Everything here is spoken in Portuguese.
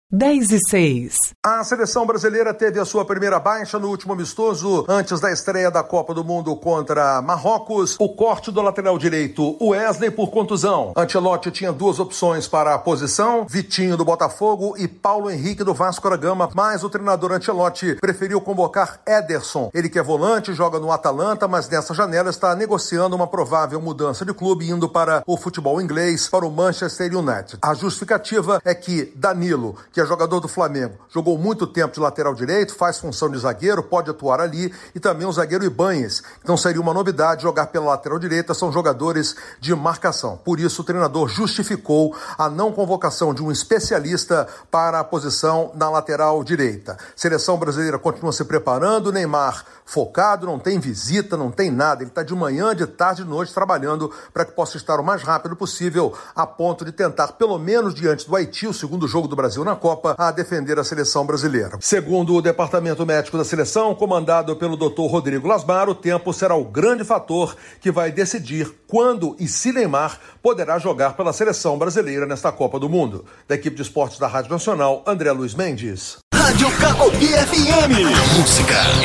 10:06. A seleção brasileira teve a sua primeira baixa no último amistoso, antes da estreia da Copa do Mundo contra Marrocos. O corte do lateral direito, Wesley, por contusão. Ancelotti tinha duas opções para a posição, Vitinho do Botafogo e Paulo Henrique do Vasco da Gama, mas o treinador Ancelotti preferiu convocar Ederson. Ele que é volante, joga no Atalanta, mas nessa janela está negociando uma provável mudança de clube, indo para o futebol inglês, para o Manchester United. A justificativa é que Danilo, que é jogador do Flamengo, jogou muito tempo de lateral direito, faz função de zagueiro, pode atuar ali, e também o zagueiro Ibanez. Então seria uma novidade jogar pela lateral direita, são jogadores de marcação. Por isso o treinador justificou a não convocação de um especialista para a posição na lateral direita. Seleção brasileira continua se preparando, Neymar focado, não tem visita, não tem nada, ele está de manhã, de tarde, de noite trabalhando para que possa estar o mais rápido possível, a ponto de tentar, pelo menos diante do Haiti, o segundo jogo do Brasil na Copa, a defender a seleção brasileira. Segundo o departamento médico da seleção, comandado pelo Dr. Rodrigo Lasmar, o tempo será o grande fator que vai decidir quando e se Neymar poderá jogar pela seleção brasileira nesta Copa do Mundo. Da equipe de esportes da Rádio Nacional, André Luiz Mendes. Rádio Cacopi FM. Música,